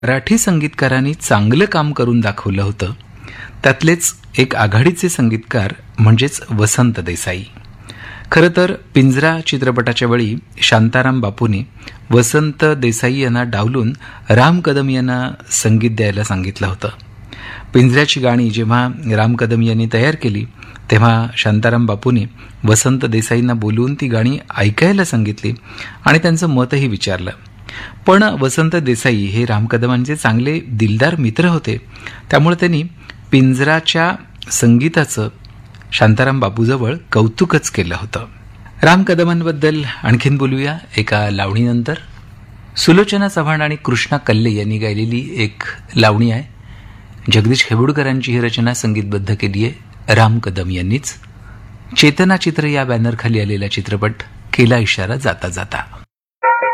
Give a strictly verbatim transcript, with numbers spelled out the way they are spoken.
मराठी संगीतकारांनी चांगलं काम करून दाखवलं होतं त्यातलेच एक आघाडीचे संगीतकार म्हणजेच वसंत देसाई. खरं तर पिंजरा चित्रपटाच्या वेळी शांताराम बापूंनी वसंत देसाई यांना डावलून राम कदम यांना संगीत द्यायला सांगितलं होतं. पिंजऱ्याची गाणी जेव्हा राम कदम यांनी तयार केली तेव्हा शांताराम बापूंनी वसंत देसाईंना बोलवून ती गाणी ऐकायला सांगितली आणि त्यांचं मतही विचारलं. पण वसंत देसाई हे राम कदमांचे चांगले दिलदार मित्र होते, त्यामुळे त्यांनी पिंजराच्या संगीताचं शांताराम बापूजवळ कौतुकच केलं होतं. राम कदमांबद्दल आणखीन बोलूया एका लावणीनंतर. सुलोचना चव्हाण आणि कृष्णा कल्ले यांनी गायलेली एक लावणी आहे. जगदीश हेबुडकरांची ही रचना संगीतबद्ध केली आहे राम कदम यांनीच. चेतना चित्र या बॅनरखाली आलेला चित्रपट केला इशारा जाता जाता.